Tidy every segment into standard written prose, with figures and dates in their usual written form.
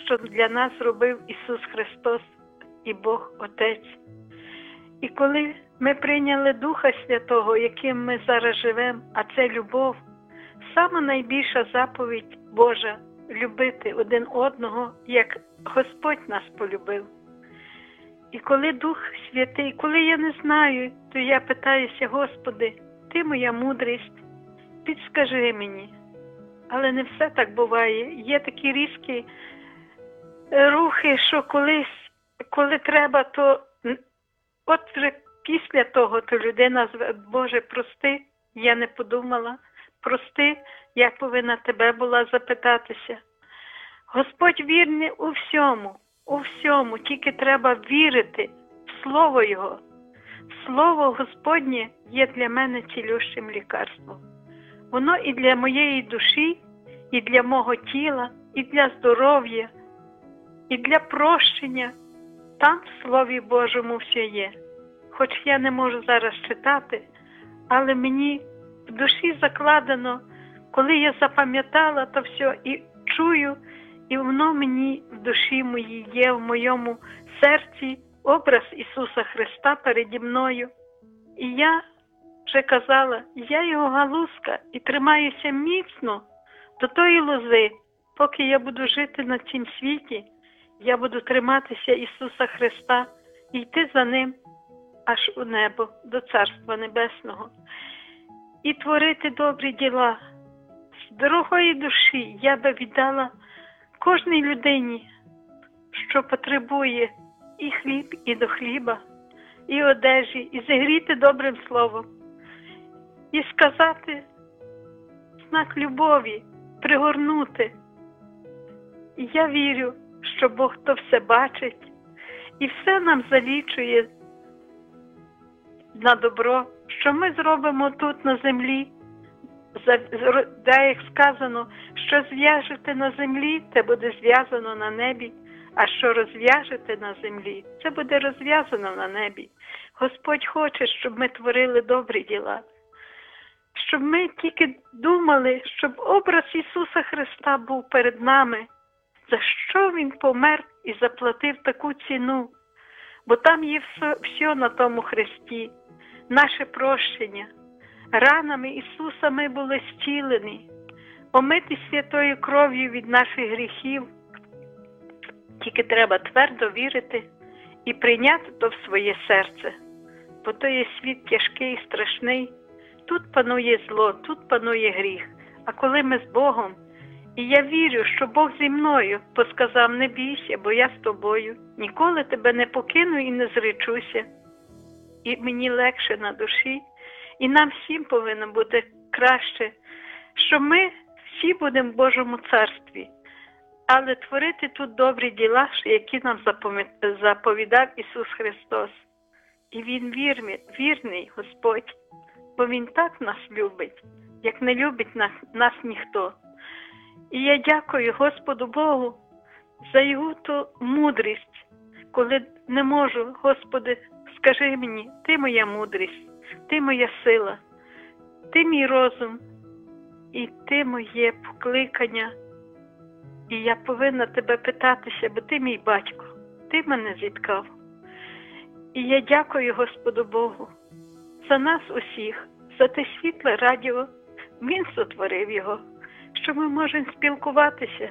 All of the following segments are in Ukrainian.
що для нас зробив Ісус Христос і Бог Отець. І коли ми прийняли Духа Святого, яким ми зараз живемо, а це любов, сама найбільша заповідь Божа – любити один одного, як Господь нас полюбив. І коли Дух Святий, коли я не знаю, то я питаюся: Господи, Ти моя мудрість, підскажи мені. Але не все так буває. Є такі різкі рухи, що колись, коли треба, то от вже після того, то людина зве: Боже, прости, я не подумала, прости, я повинна Тебе була запитатися. Господь вірний у всьому, тільки треба вірити в Слово Його. Слово Господнє є для мене цілющим лікарством. Воно і для моєї душі, і для мого тіла, і для здоров'я, і для прощення. Там в Слові Божому все є. Хоч я не можу зараз читати, але мені в душі закладено, коли я запам'ятала то все і чую, і воно мені в душі моїй є, в моєму серці образ Ісуса Христа переді мною. І я вже казала, я його галузка і тримаюся міцно до тої лози, поки я буду жити на цім світі, я буду триматися Ісуса Христа і йти за Ним аж у небо, до Царства Небесного. І творити добрі діла. З дорогої душі я би віддала кожній людині, що потребує і хліб, і до хліба, і одежі, і зігріти добрим словом. І сказати знак любові, пригорнути. І я вірю, що Бог то все бачить і все нам залічує на добро, що ми зробимо тут на землі. Де, як сказано, що зв'яжете на землі, це буде зв'язано на небі, а що розв'яжете на землі, це буде розв'язано на небі. Господь хоче, щоб ми творили добрі діла, щоб ми тільки думали, щоб образ Ісуса Христа був перед нами, за що Він помер і заплатив таку ціну, бо там є все на тому Христі, наше прощення. Ранами Ісуса ми були зцілені, омиті святою кров'ю від наших гріхів. Тільки треба твердо вірити і прийняти то в своє серце, бо то є світ тяжкий, страшний. Тут панує зло, тут панує гріх. А коли ми з Богом, і я вірю, що Бог зі мною, бо сказав: не бійся, бо я з тобою, ніколи тебе не покину і не зречуся. І мені легше на душі, і нам всім повинно бути краще, що ми всі будемо в Божому Царстві, але творити тут добрі діла, які нам заповідав Ісус Христос. І Він вірний Господь, бо Він так нас любить, як не любить нас ніхто. І я дякую Господу Богу за Його ту мудрість, коли не можу: Господи, скажи мені, Ти моя мудрість, Ти моя сила, Ти мій розум, і Ти моє покликання. І я повинна Тебе питатися, бо Ти мій батько, Ти мене зіткав. І я дякую Господу Богу за нас усіх, за те світле радіо. Він сотворив його, що ми можемо спілкуватися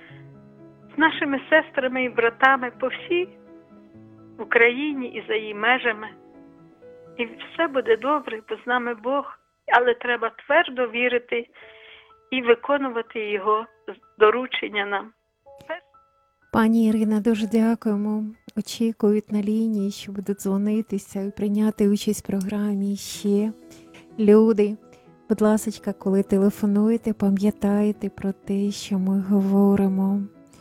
з нашими сестрами і братами по всій Україні і за її межами. І все буде добре, бо з нами Бог, але треба твердо вірити і виконувати Його доручення нам. Пані Ірина, дуже дякуємо. Очікують на лінії, що будуть дзвонитися і прийняти участь в програмі ще люди. Будь ласка, коли телефонуєте, пам'ятайте про те, що ми говоримо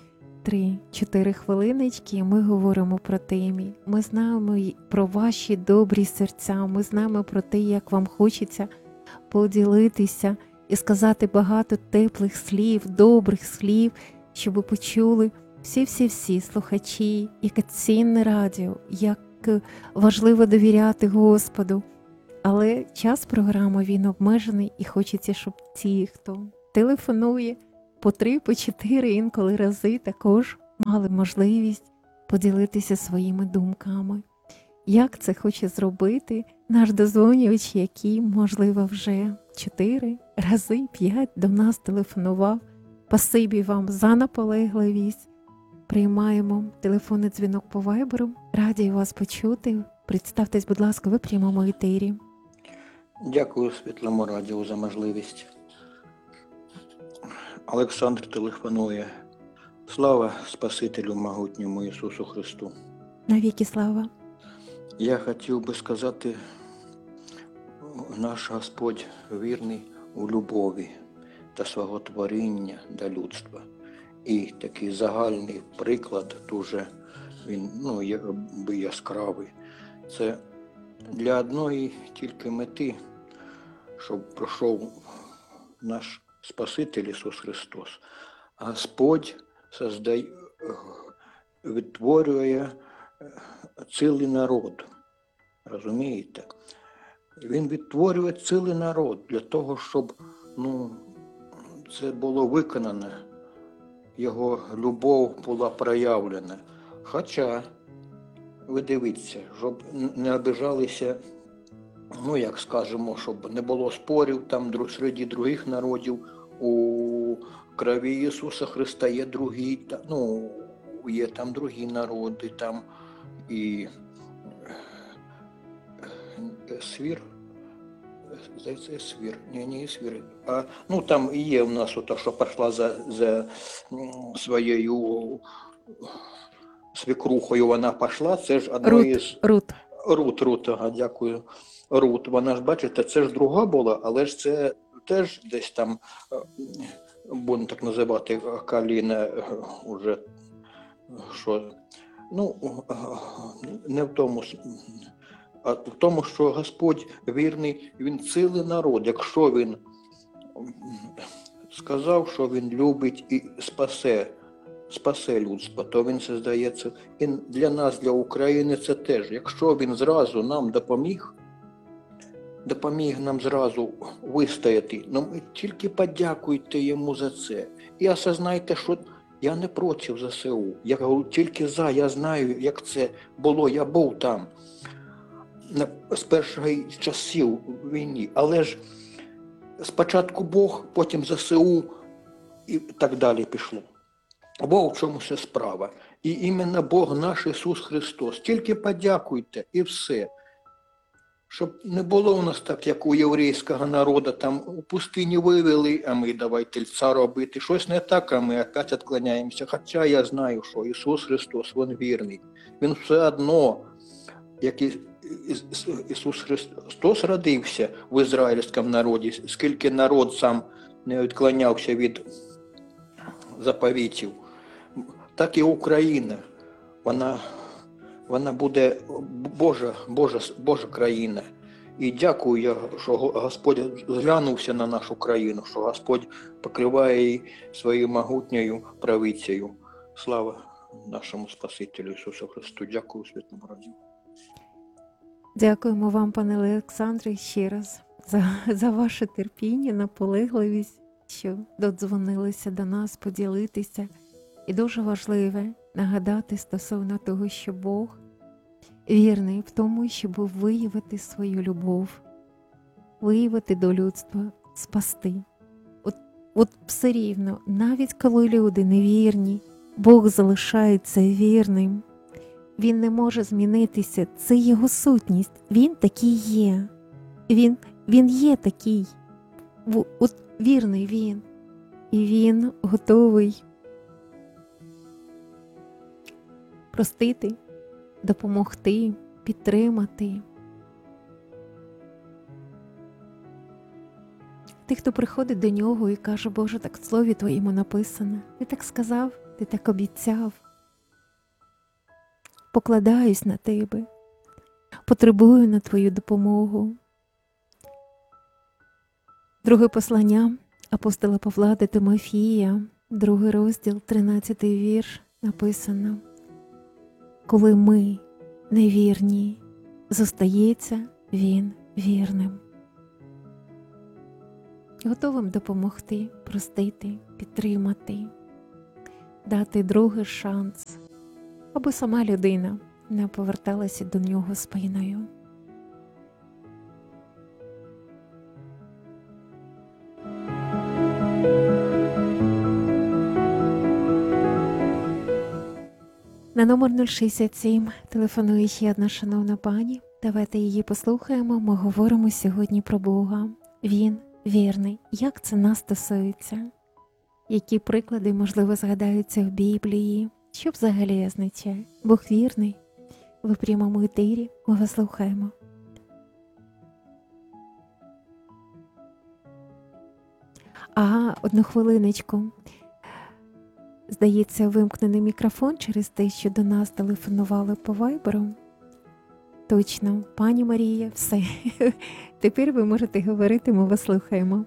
3-4 хвилиночки, і ми говоримо про темі. Ми знаємо про ваші добрі серця, ми знаємо про те, як вам хочеться поділитися і сказати багато теплих слів, добрих слів, щоб ви почули всі слухачі, яке цінне радіо, як важливо довіряти Господу. Але час програми, він обмежений, і хочеться, щоб ті, хто телефонує по 3, по 4 інколи рази, також мали можливість поділитися своїми думками. Як це хоче зробити наш дозвонювач, який, можливо, вже 4 рази, 5 до нас телефонував. Спасибі вам за наполегливість. Приймаємо телефонний дзвінок по вайберу. Раді вас почути. Представтесь, будь ласка, ви в прямому етері. Дякую Світлому радіо за можливість. Олександр телефонує. Слава Спасителю могутньому Ісусу Христу. Навіки слава. Я хотів би сказати, наш Господь вірний у любові та свого творіння до людства. І такий загальний приклад, дуже він яскравий. Це для одної тільки мети, щоб пройшов наш Спаситель Ісус Христос. Господь відтворює цілий народ. Розумієте? Він відтворює цілий народ для того, щоб це було виконане, його любов була проявлена. Хоча, ви дивіться, щоб не обижалися, як скажемо, щоб не було спорів там серед других народів, у крові Ісуса Христа є другі, є там другі народи, там і свір, здається, свір, не свір, там і є у нас ота, що пішла за своєю свекрухою, вона пішла, це ж одно із... Рут, дякую. Рут, вона ж, бачите, це ж друга була, але ж це теж десь там, будемо так називати, Каліна уже, що, не в тому, а в тому, що Господь вірний, Він цілий народ. Якщо Він сказав, що Він любить і спасе людство, то Він, це здається, і для нас, для України це теж. Якщо Він зразу нам допоміг нам зразу вистояти, ми тільки подякуйте Йому за це. І осознайте, що я не проти ЗСУ. Я говорю тільки за, я знаю, як це було, я був там з перших часів війни. Але ж спочатку Бог, потім ЗСУ і так далі пішло. Бо в чому це справа. І іменно Бог наш Ісус Христос. Тільки подякуйте і все. Щоб не було у нас так, як у єврейського народу, там у пустині вивели, а ми давай тельця робити. Щось не так, а ми опять відклоняємося. Хоча я знаю, що Ісус Христос, Він вірний. Він все одно, як Ісус Христос родився в ізраїльському народі, скільки народ сам не відклонявся від заповітів, так і Україна. Вона буде Божа країна. І дякую, що Господь зглянувся на нашу країну, що Господь покриває її своєю могутньою правицею. Слава нашому Спасителю Ісусу Христу. Дякую, Святому Радіо. Дякуємо вам, пане Олександре, ще раз за ваше терпіння, наполегливість, що додзвонилися до нас, поділитися. І дуже важливе нагадати стосовно того, що Бог вірний в тому, щоб виявити свою любов, виявити до людства, спасти. От все рівно, навіть коли люди невірні, Бог залишається вірним. Він не може змінитися, це його сутність, він такий є. Він є такий, от вірний він. І він готовий простити, допомогти, підтримати. Тих, хто приходить до нього і каже: Боже, так в слові Твоєму написано, Ти так сказав, Ти так обіцяв. Покладаюсь на Тебе, потребую на Твою допомогу. Друге послання апостола Павла до Тимофія, 2 розділ, 13 вірш, написано: коли ми невірні, зостається він вірним. Готовим допомогти, простити, підтримати. дати другий шанс, аби сама людина не поверталася до нього спиною. На номер 067 телефонує ще одна шановна пані. Давайте її послухаємо. Ми говоримо сьогодні про Бога. Він вірний. Як це нас стосується? Які приклади, можливо, згадаються в Біблії? Що взагалі означає? Бог вірний? В прямому етері ми вас слухаємо. Ага, одну хвилиночку. Здається, вимкнений мікрофон через те, що до нас телефонували по вайберу. Точно, пані Марія, все. Тепер ви можете говорити, ми вас слухаємо.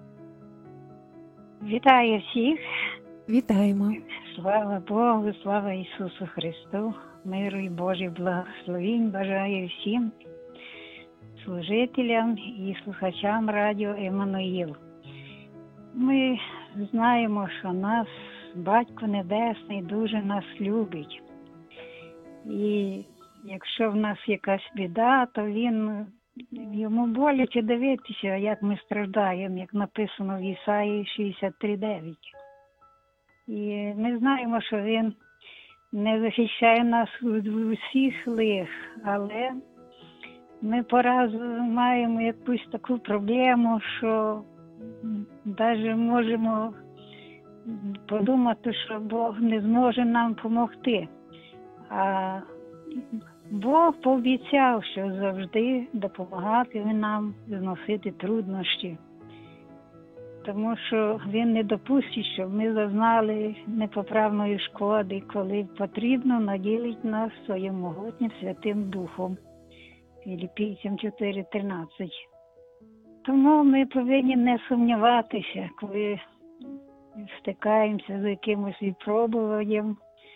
Вітаю всіх. Вітаємо. Слава Богу, слава Ісусу Христу. Миру і Божих благословінь бажаю всім служителям і слухачам радіо Еммануїл. Ми знаємо, що нас Батько Небесний дуже нас любить. І якщо в нас якась біда, то йому боляче дивитися, як ми страждаємо, як написано в Ісаї 63:9. І ми знаємо, що він не захищає нас від усіх лих, але ми поразу маємо якусь таку проблему, що навіть можемо подумати, що Бог не зможе нам допомогти. А Бог пообіцяв, що завжди допомагатиме нам зносити труднощі. Тому що Він не допустить, щоб ми зазнали непоправної шкоди, коли потрібно наділить нас своїм могутнім Святим Духом. Філіппійцям 4:13. Тому ми повинні не сумніватися, коли стикаємося з якимось випробуванням,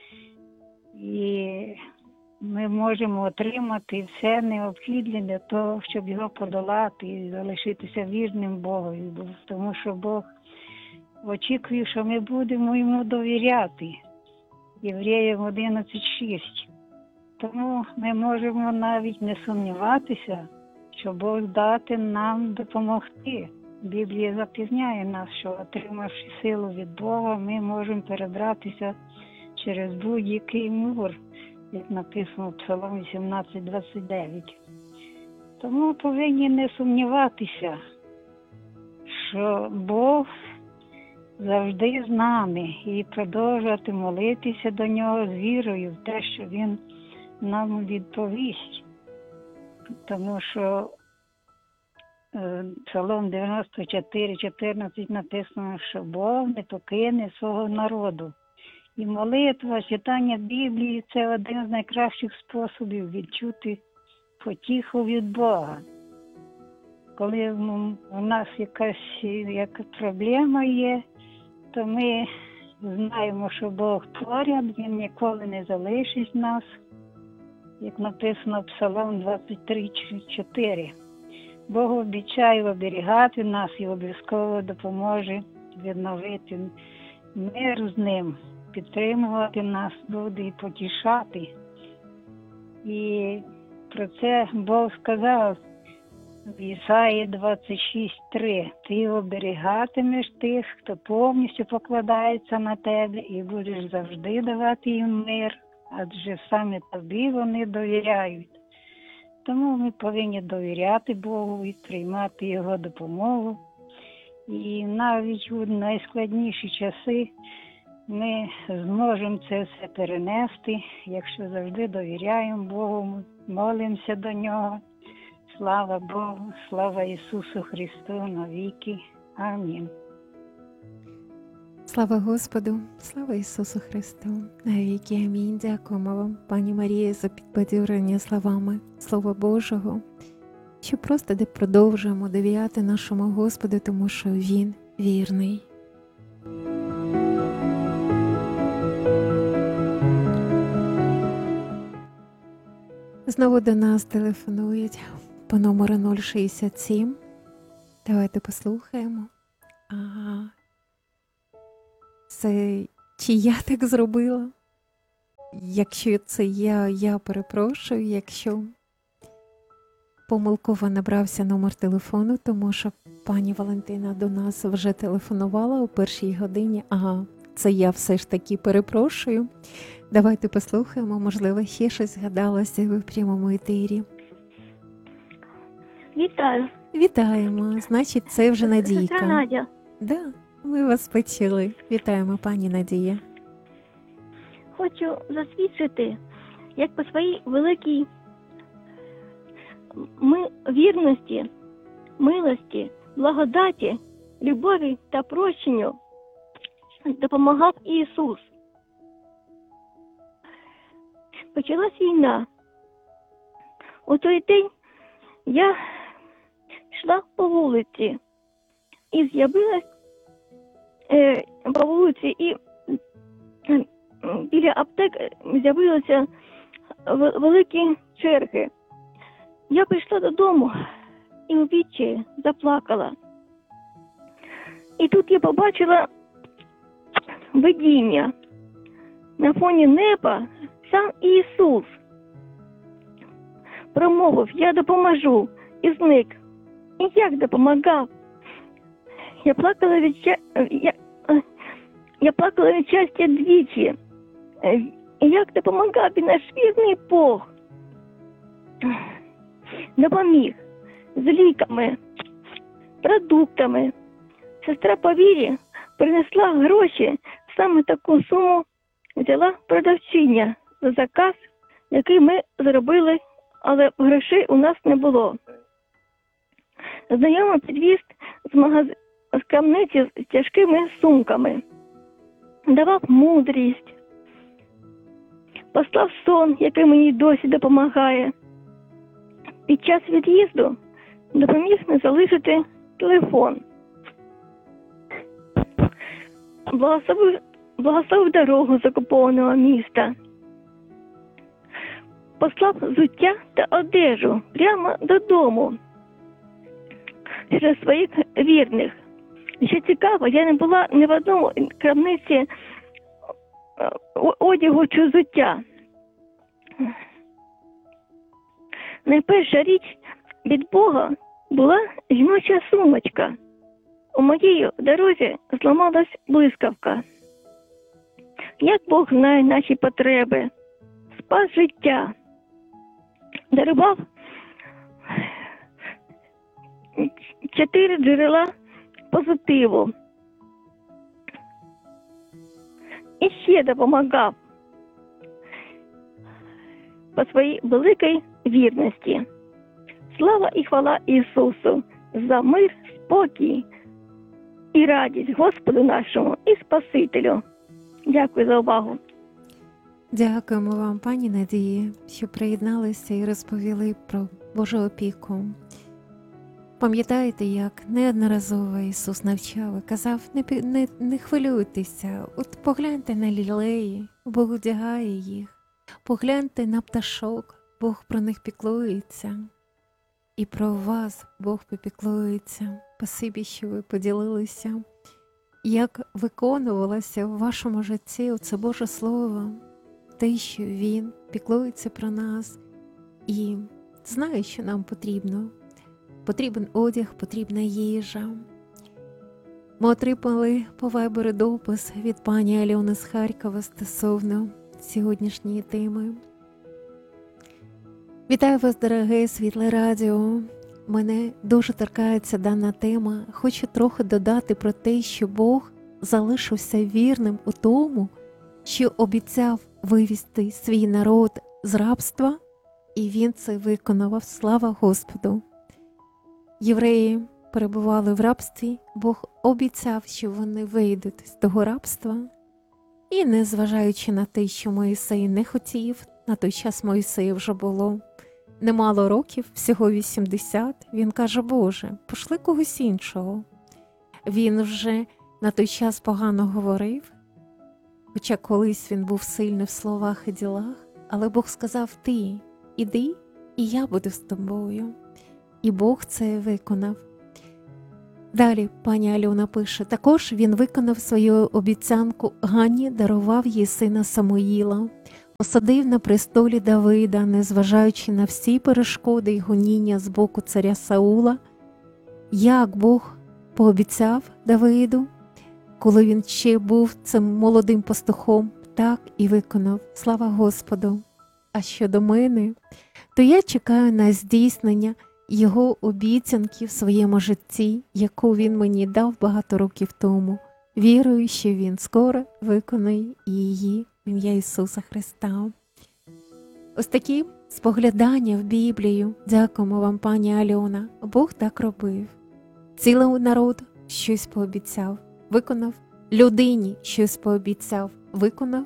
і ми можемо отримати все необхідне для того, щоб його подолати і залишитися вірним Богові. Тому що Бог очікує, що ми будемо йому довіряти. Євреям 11:6. Тому ми можемо навіть не сумніватися, що Бог здатен нам допомогти. Біблія запевняє нас, що отримавши силу від Бога, ми можемо перебратися через будь-який мур, як написано в Псалом 18:29. Тому повинні не сумніватися, що Бог завжди з нами, і продовжувати молитися до Нього з вірою в те, що Він нам відповість. Тому що Псалом 94:14 написано, що Бог не покине свого народу. І молитва, читання Біблії – це один з найкращих способів відчути потіху від Бога. Коли у нас якась проблема є, то ми знаємо, що Бог поряд, Він ніколи не залишить нас, як написано в Псалом 23:4. Бог обіцяє оберігати нас і обов'язково допоможе відновити мир з ним, підтримувати нас буде і потішати. І про це Бог сказав в Ісаї 26:3. Ти оберігатимеш тих, хто повністю покладається на тебе, і будеш завжди давати їм мир, адже саме тобі вони довіряють. Тому ми повинні довіряти Богу і приймати Його допомогу. І навіть у найскладніші часи ми зможемо це все перенести, якщо завжди довіряємо Богу, молимося до Нього. Слава Богу, слава Ісусу Христу навіки. Амінь. Слава Господу, слава Ісусу Христу, навіки амінь. Дякуємо вам, пані Марія, за підбадьорення словами Слова Божого, що просто продовжуємо довіряти нашому Господу, тому що Він вірний. Знову до нас телефонують по номеру 067. Давайте послухаємо. Ага. Це чи я так зробила. Якщо це я перепрошую, якщо помилково набрався номер телефону, тому що пані Валентина до нас вже телефонувала о 1-й годині. Ага, це я все ж таки перепрошую. Давайте послухаємо, можливо, ще щось згадалося ви в прямому етері. Вітаю. Вітаємо, значить, це вже Це Надійка. Надя. Да, ми вас почули. Вітаємо, пані Надія. Хочу засвідчити, як по своїй великій вірності, милості, благодаті, любові та прощенню допомагав Ісус. Почалась війна. У той день я йшла по вулиці і з'явилась по вулиці, і біля аптек з'явилися великі черги. Я прийшла додому і у відчаї заплакала. І тут я побачила видіння. На фоні неба сам Ісус промовив: "Я допоможу", і зник. І як допомагав? Я плакала від щастя двічі. І як допомагав і наш вірний Бог. Допоміг з ліками, продуктами. Сестра по вірі принесла гроші, саме таку суму взяла продавчиня за заказ, який ми зробили, але грошей у нас не було. Знайомий підвіз з крамниці з тяжкими сумками. Давав мудрість. Послав сон, який мені досі допомагає. Під час від'їзду допоміг не залишити телефон. Благословив дорогу з окупованого міста. Послав взуття та одежу прямо додому через своїх вірних. Що цікаво, я не була ні в одному крамниці одягу чи взуття. Найперша річ від Бога була жіноча сумочка. У моїй дорозі зламалась блискавка. Як Бог знає наші потреби, спас життя, дарував 4 джерела позитиву. І ще допомагав по своїй великій вірності. Слава і хвала Ісусу за мир, спокій і радість Господу нашому і Спасителю. Дякую за увагу. Дякуємо вам, пані Надії, що приєдналися і розповіли про Божу опіку. Пам'ятаєте, як неодноразово Ісус навчав і казав: не хвилюйтеся, от погляньте на лілеї, Бог одягає їх, погляньте на пташок, Бог про них піклується. І про вас Бог попіклується. Спасибі, що ви поділилися, як виконувалося в вашому житті оце Боже Слово, те, що Він піклується про нас і знає, що нам потрібно. Потрібен одяг, потрібна їжа. Ми отримали по вайберу допис від пані Альони з Харкова стосовно сьогоднішньої теми. Вітаю вас, дороге Світле Радіо. Мене дуже торкається дана тема. Хочу трохи додати про те, що Бог залишився вірним у тому, що обіцяв вивести свій народ з рабства, і Він це виконав. Слава Господу! Євреї перебували в рабстві, Бог обіцяв, що вони вийдуть з того рабства. І незважаючи на те, що Мойсей не хотів, на той час Мойсею вже було немало років, всього 80, він каже: Боже, пошли когось іншого. Він вже на той час погано говорив, хоча колись він був сильний в словах і ділах, але Бог сказав: ти іди, і я буду з тобою. І Бог це виконав. Далі пані Альона пише, також він виконав свою обіцянку Ганні, дарував їй сина Самуїла, посадив на престолі Давида, незважаючи на всі перешкоди й гоніння з боку царя Саула, як Бог пообіцяв Давиду, коли він ще був цим молодим пастухом, так і виконав. Слава Господу! А щодо мене, то я чекаю на здійснення його обіцянки в своєму житті, яку він мені дав багато років тому. Вірую, що він скоро виконає її в ім'я Ісуса Христа. Ось такі споглядання в Біблію. Дякуємо вам, пані Альона. Бог так робив. Цілий народ щось пообіцяв, виконав. Людині щось пообіцяв, виконав.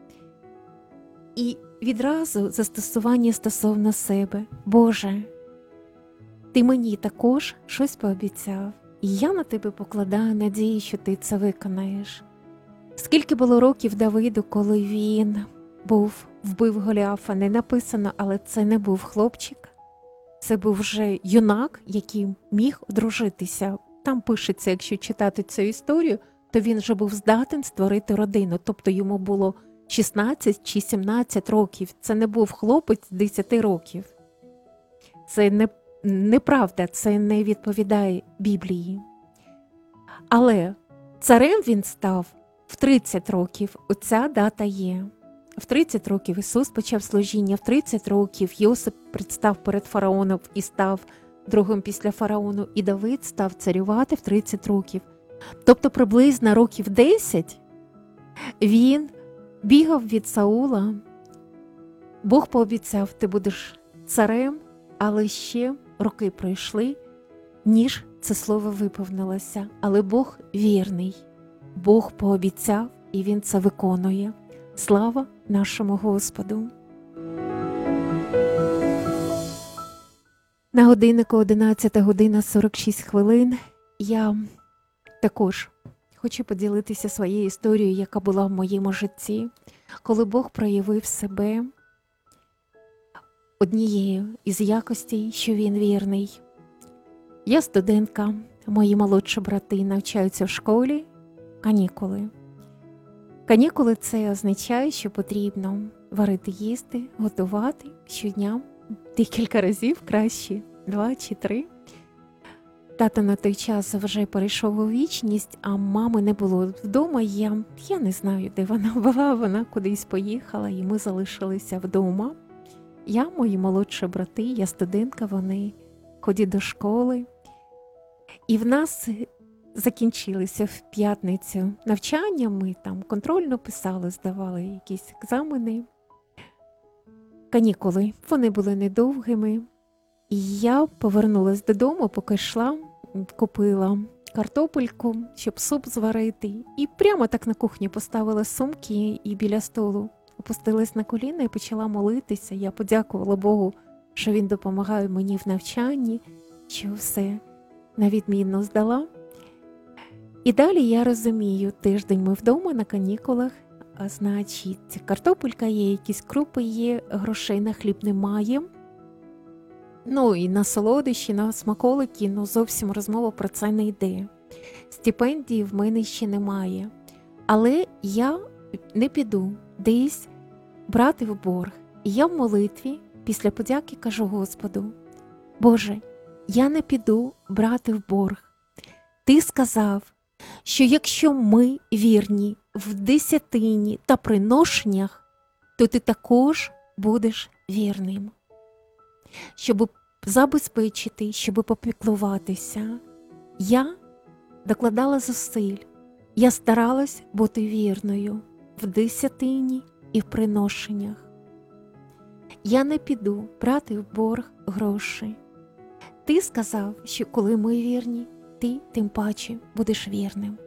І відразу застосування стосовно себе. Боже, ти мені також щось пообіцяв, і я на тебе покладаю надію, що ти це виконаєш. Скільки було років Давиду, коли він вбив Голіафа, не написано, але це не був хлопчик. Це був вже юнак, який міг одружитися. Там пишеться, якщо читати цю історію, то він вже був здатен створити родину, тобто йому було 16 чи 17 років. Це не був хлопець 10 років. Це неправда, це не відповідає Біблії. Але царем він став в 30 років. Оця дата є. В 30 років Ісус почав служіння, в 30 років Йосип представ перед фараоном і став другим після фараону, і Давид став царювати в 30 років. Тобто приблизно років 10 він бігав від Саула. Бог пообіцяв, ти будеш царем, але ще роки пройшли, ніж це слово виповнилося. Але Бог вірний. Бог пообіцяв, і Він це виконує. Слава нашому Господу! На годиннику 11 година 46 хвилин. Я також хочу поділитися своєю історією, яка була в моєму житті, коли Бог проявив себе однією із якостей, що Він вірний. Я студентка, мої молодші брати навчаються в школі, канікули. Канікули – це означає, що потрібно варити їсти, готувати щодня, декілька разів, краще 2 чи 3. Тато на той час вже перейшов у вічність, а мами не було вдома. Я не знаю, де вона була, вона кудись поїхала, і ми залишилися вдома. Я, мої молодші брати, я студентка, вони ходять до школи. І в нас закінчилися в п'ятницю навчання, ми там контрольно писали, здавали якісь екзамени. Канікули, вони були недовгими. І я повернулася додому, поки йшла, купила картопельку, щоб суп зварити. І прямо так на кухні поставила сумки і біля столу опустилась на коліна і почала молитися. Я подякувала Богу, що Він допомагає мені в навчанні, що все на відмінно здала. І далі я розумію, тиждень ми вдома на канікулах, а значить, картопелька є, якісь крупи є, грошей на хліб немає. Ну і на солодощі, на смаколики, зовсім розмова про це не йде. Стипендії в мене ще немає. Але я не піду десь брати в борг. І я в молитві після подяки кажу Господу: Боже, я не піду брати в борг. Ти сказав, що якщо ми вірні в десятині та приношеннях, то ти також будеш вірним. Щоб забезпечити, щоб попіклуватися, я докладала зусиль. Я старалась бути вірною в десятині і в приношеннях. Я не піду брати в борг гроші. Ти сказав, що коли ми вірні, ти тим паче будеш вірним.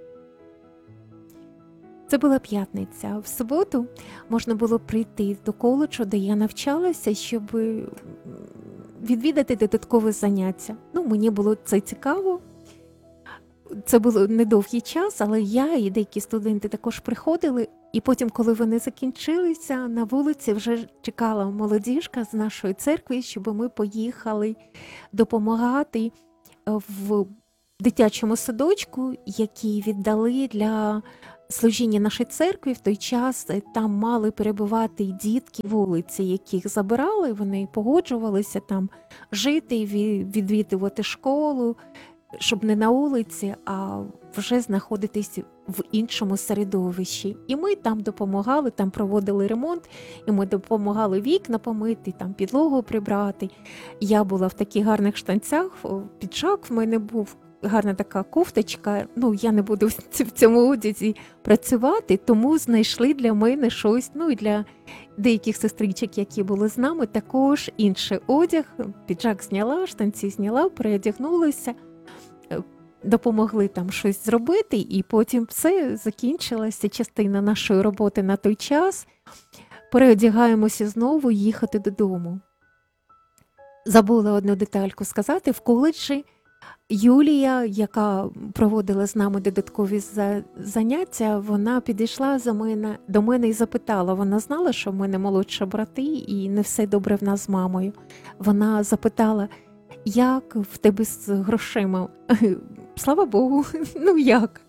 Це була п'ятниця. В суботу можна було прийти до коледжу, де я навчалася, щоб відвідати додаткове заняття. Мені було це цікаво. Це було недовгий час, але я і деякі студенти також приходили. І потім, коли вони закінчилися, на вулиці вже чекала молодіжка з нашої церкви, щоб ми поїхали допомагати в дитячому садочку, який віддали для служіння нашої церкви. В той час там мали перебувати й дітки вулиці, яких забирали, вони погоджувалися там жити, відвідувати школу, щоб не на вулиці, а вже знаходитись в іншому середовищі. І ми там допомагали, там проводили ремонт, і ми допомагали вікна помити, там підлогу прибрати. Я була в таких гарних штанцях, піджак в мене був, гарна така кофточка. Я не буду в цьому одязі працювати, тому знайшли для мене щось, і для деяких сестричок, які були з нами, також інший одяг. Піджак зняла, штанці зняла, переодягнулася, допомогли там щось зробити, і потім все закінчилася частина нашої роботи на той час. Переодягаємося знову їхати додому. Забула одну детальку сказати. В коледжі Юлія, яка проводила з нами додаткові заняття, вона підійшла до мене і запитала. Вона знала, що в мене молодші брати і не все добре в нас з мамою. Вона запитала, як в тебе з грошима? Слава Богу, як?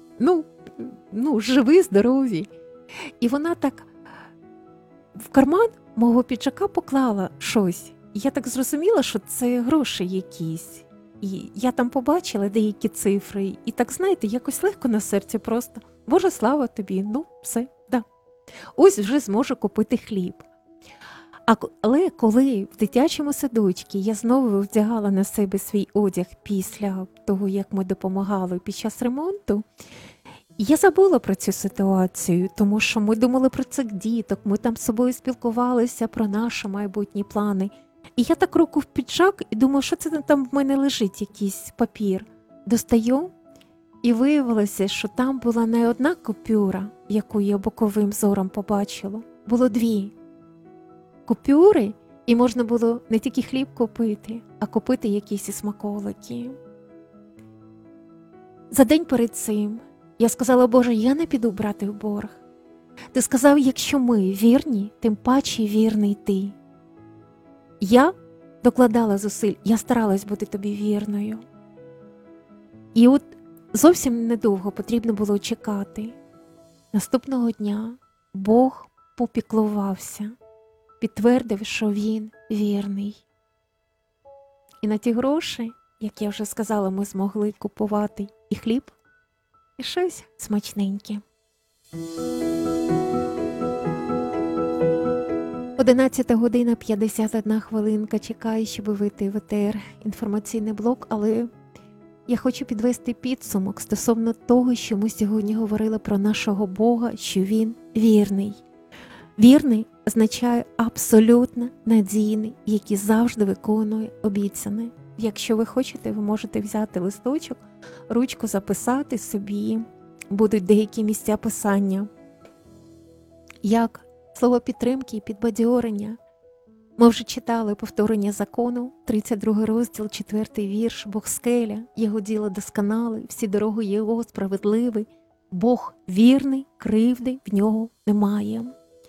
Живі, здорові. І вона так в карман мого піджака поклала щось. Я так зрозуміла, що це гроші якісь. І я там побачила деякі цифри. І так, знаєте, якось легко на серці просто. Боже, слава тобі, все, да. Ось вже зможу купити хліб. Але коли в дитячому садочку я знову вдягала на себе свій одяг після того, як ми допомагали під час ремонту, я забула про цю ситуацію, тому що ми думали про цих діток, ми там з собою спілкувалися про наші майбутні плани. І я так руку в піджак і думаю, що це там в мене лежить, якийсь папір. Достаю, і виявилося, що там була не одна купюра, яку я боковим зором побачила, було 2 купюри, і можна було не тільки хліб купити, а купити якісь і смаколики. За день перед цим я сказала, Боже, я не піду брати в борг. Ти сказав, якщо ми вірні, тим паче вірний ти. Я докладала зусиль, я старалась бути тобі вірною. І от зовсім недовго потрібно було чекати. Наступного дня Бог попіклувався, підтвердив, що він вірний. І на ті гроші, як я вже сказала, ми змогли купувати і хліб, і щось смачненьке. 11:51 чекаю, щоб вийти в ЕТР інформаційний блок, але я хочу підвести підсумок стосовно того, що ми сьогодні говорили про нашого Бога, що Він вірний. Вірний означає абсолютно надійний, який завжди виконує обіцяне. Якщо ви хочете, ви можете взяти листочок, ручку записати собі, будуть деякі місця писання, як слово підтримки і підбадьорення. Ми вже читали повторення закону, 32 розділ, 4 вірш. Бог скеля, його діло досконале, всі дороги його справедливі. Бог вірний, кривди в нього немає.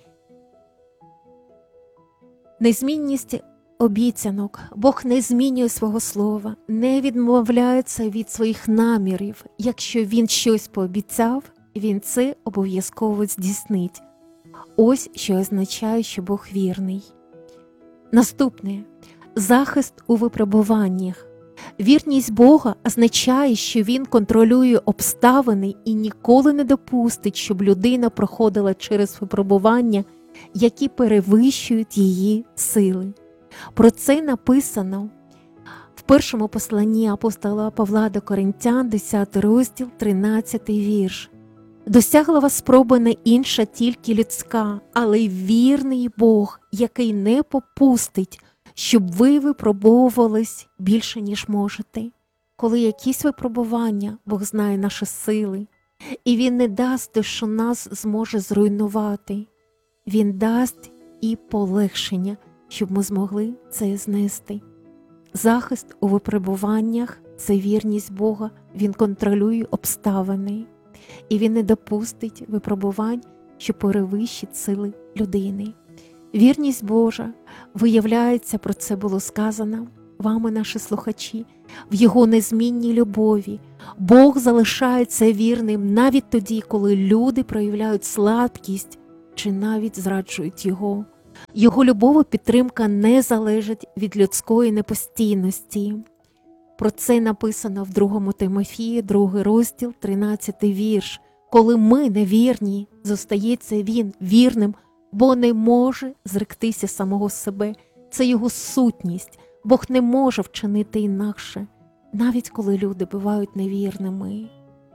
Незмінність обіцянок. Бог не змінює свого слова, не відмовляється від своїх намірів. Якщо він щось пообіцяв, він це обов'язково здійснить. Ось що означає, що Бог вірний. Наступне. Захист у випробуваннях. Вірність Бога означає, що Він контролює обставини і ніколи не допустить, щоб людина проходила через випробування, які перевищують її сили. Про це написано в першому посланні апостола Павла до Коринтян, 10 розділ, 13 вірш. Досягла вас спроба не інша, тільки людська, але й вірний Бог, який не попустить, щоб ви випробовувались більше, ніж можете. Коли якісь випробування, Бог знає наші сили, і Він не дасть те, що нас зможе зруйнувати. Він дасть і полегшення, щоб ми змогли це знести. Захист у випробуваннях – це вірність Бога, Він контролює обставини. І Він не допустить випробувань, що перевищить сили людини. Вірність Божа виявляється, про це було сказано вами, наші слухачі, в Його незмінній любові. Бог залишається вірним навіть тоді, коли люди проявляють слабкість чи навіть зраджують Його. Його любов і підтримка не залежать від людської непостійності. Про це написано в 2 Тимофії, 2 розділ, 13 вірш. Коли ми невірні, зостається Він вірним, бо не може зректися самого себе. Це Його сутність. Бог не може вчинити інакше, навіть коли люди бувають невірними.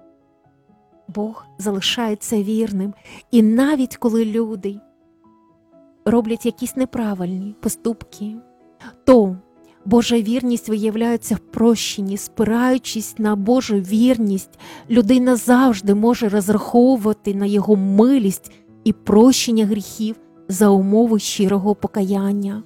Бог залишається вірним. І навіть коли люди роблять якісь неправильні поступки, то Божа вірність виявляється в прощенні. Спираючись на Божу вірність, людина завжди може розраховувати на Його милість і прощення гріхів за умови щирого покаяння.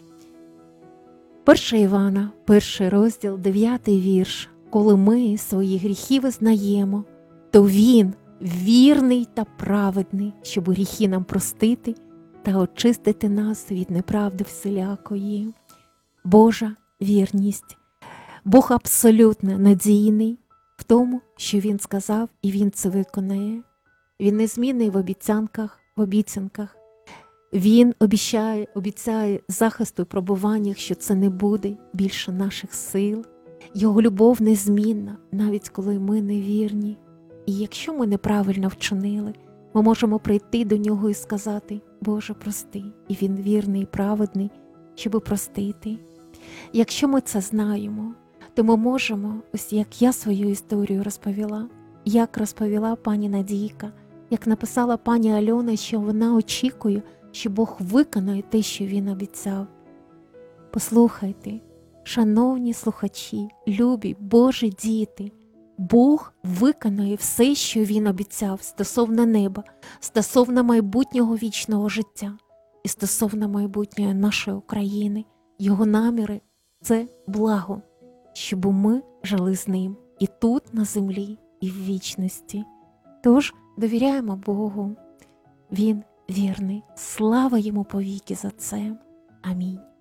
1 Івана, 1 розділ, 9 вірш. Коли ми свої гріхи визнаємо, то Він вірний та праведний, щоб гріхи нам простити та очистити нас від неправди всілякої. Божа вірність. Бог абсолютно надійний в тому, що Він сказав, і Він це виконає. Він незмінний в обіцянках. Він обіцяє захисту і пробуваннях, що це не буде більше наших сил. Його любов незмінна, навіть коли ми невірні. І якщо ми неправильно вчинили, ми можемо прийти до Нього і сказати: Боже, прости. І Він вірний і праведний, щоб простити. Якщо ми це знаємо, то ми можемо, ось як я свою історію розповіла, як розповіла пані Надійка, як написала пані Альона, що вона очікує, що Бог виконає те, що Він обіцяв. Послухайте, шановні слухачі, любі Божі діти, Бог виконає все, що Він обіцяв стосовно неба, стосовно майбутнього вічного життя і стосовно майбутньої нашої України. Його наміри – це благо, щоб ми жили з Ним і тут, на землі, і в вічності. Тож довіряємо Богу. Він вірний. Слава Йому повіки за це. Амінь.